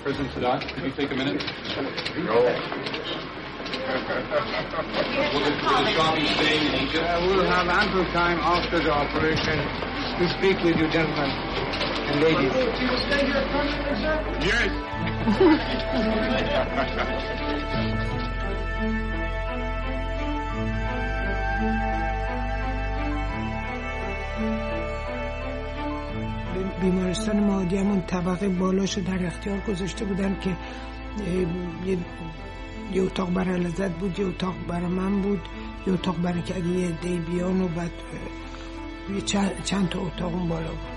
President Sadat, could you take a minute? No. Will the Shah be staying in Egypt? We'll have ample time after the operation to speak with you, gentlemen and ladies. You will stay here permanently, sir? Yes. بیمارستان مهادی همون طبقه بالاشو در اختیار گذاشته بودن که یه اتاق برای علازت بود، یه اتاق برای من بود، یه اتاق برای که اگه یه دی بیان و بعد چند تا اتاق اون بالا بود.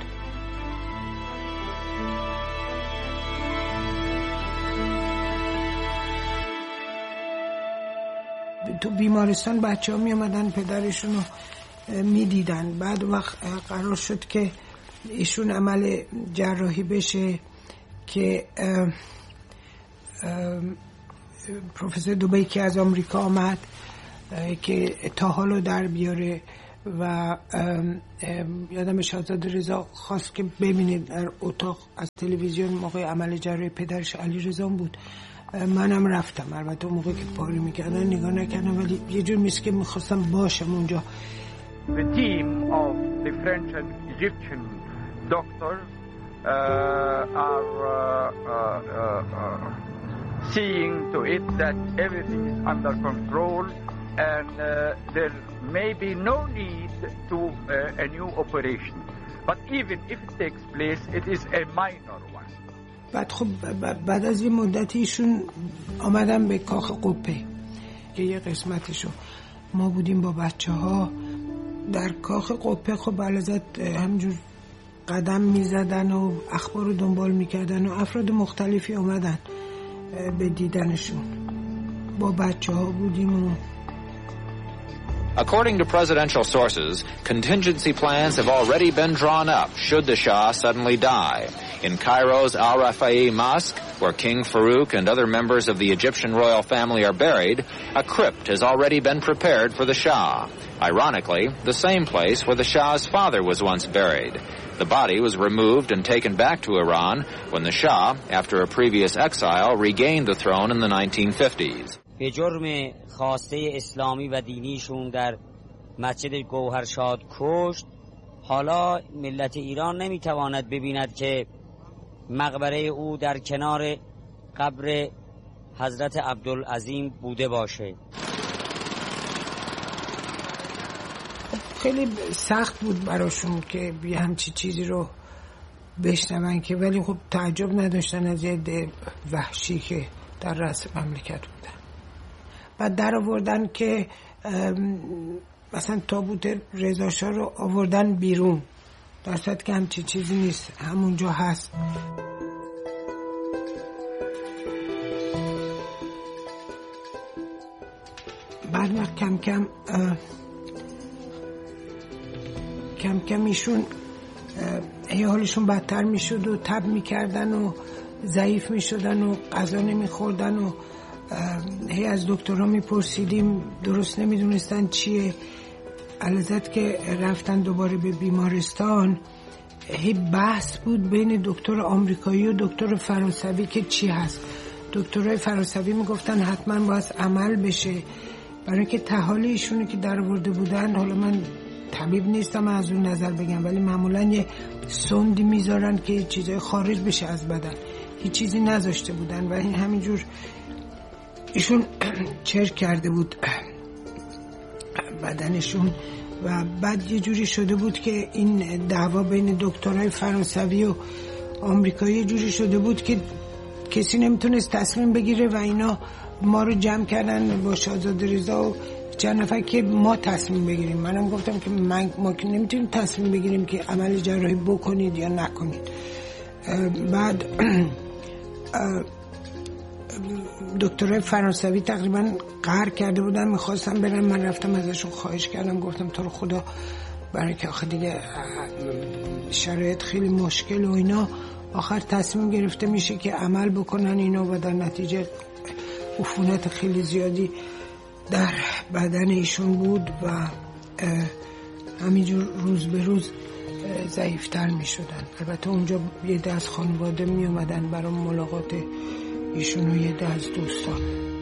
تو بیمارستان بچه ها می آمدن پدرشون رو می دیدن. بعد وقت قرار شد که ایشون عمل جراحی بشه که پروفسور دوبی که از آمریکا آمد که تا حالو در بیاره و یادم شاهزاده رضا خواست که ببینید در اتاق از تلویزیون موقع عمل جراحی پدرش علی رضا بود. منم رفتم، البته اون موقع که پاری میکردن نگاه نکردم ولی یه جور میشه که میخواستم باشم اونجا. The team of the French and Egyptian doctors are seeing to it that everything is under control and there may be no need to a new operation. But even if it takes place, it is a minor one. بعد خب بعد از یه مدتی ایشون آمدن به کاخ قبه که یه قسمتشو ما بودیم با بچه ها در کاخ قبه. خب علازت همجور قدم میزدن و اخبار رو دنبال میکردن و افراد مختلفی آمدن به دیدنشون. با بچه ها بودیم و According to presidential sources, contingency plans have already been drawn up should the Shah suddenly die. In Cairo's Al Rafai Mosque, where King Farouk and other members of the Egyptian royal family are buried, a crypt has already been prepared for the Shah. Ironically, the same place where the Shah's father was once buried. The body was removed and taken back to Iran when the Shah, after a previous exile, regained the throne in the 1950s. به جرم خواسته اسلامی و دینیشون در مسجد گوهرشاد کشت. حالا ملت ایران نمیتواند ببیند که مقبره او در کنار قبر حضرت عبدالعظیم بوده باشه. خیلی سخت بود براشون که بی همچی چیزی رو بشنون که ولی خب تعجب نداشتن از یه عده وحشی که در رأس مملکت بودن. بعد در آوردن که مثلا تابوت رضا شاه رو آوردن بیرون، در صورتی که همچی چیزی نیست، همونجا هست. بعد وقت کم کم ایشون حالشون بدتر میشد و تب میکردن و ضعیف میشدن و غذا نمیخوردن و هی از دکترها میپرسیدیم درست نمیدونستن چیه. علازت که رفتن دوباره به بیمارستان هی بحث بود بین دکتر آمریکایی و دکتر فرانسوی که چی هست. دکترهای فرانسوی میگفتن حتما باید عمل بشه برای اینکه تحالی ایشونو که در آورده بودن، حالا من طبیب نیستم از اون نظر بگم ولی معمولا یه سوندی میذارن که چیزای خارج بشه از بدن، هیچ چیزی نذاشته بودن و این همینجور ایشون چرک کرده بود بدنشون و بعد یه جوری شده بود که این دعوا بین دکترهای فرانسوی و آمریکایی یه جوری شده بود که کسی نمیتونست تصمیم بگیره و اینا ما رو جمع کردن با شاهزاده رضا و چند نفر که ما تصمیم بگیریم. منم گفتم که ما که نمیتونیم تصمیم بگیریم که عمل جراحی بکنید یا نکنید. بعد دکترای فرانسوی تقریبا قهر کرده بودن، میخواستم برن، من رفتم ازشون خواهش کردم، گفتم تو رو خدا برای که آخه دیگه شرایط خیلی مشکل و اینا، آخر تصمیم گرفته میشه که عمل بکنن اینا و در نتیجه عفونت خیلی زیادی در بدن ایشون بود و همینجور روز به روز ضعیفتر می شدن. البته اونجا یه ده از خانواده می اومدن برای ملاقات ایشون و یه ده از دوستان.